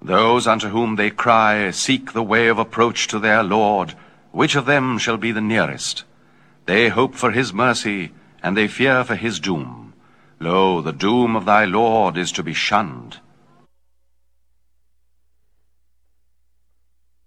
Those unto whom they cry seek the way of approach to their Lord. Which of them shall be the nearest? They hope for his mercy, and they fear for his doom. Lo, the doom of thy Lord is to be shunned.